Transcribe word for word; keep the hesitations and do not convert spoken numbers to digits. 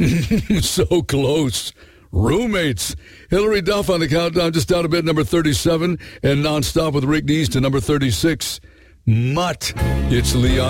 So close. Roommates. Hillary Duff on the countdown, just down a bit, number thirty-seven, and Nonstop with Rick Dees to number thirty-six. Mutt. It's Leon.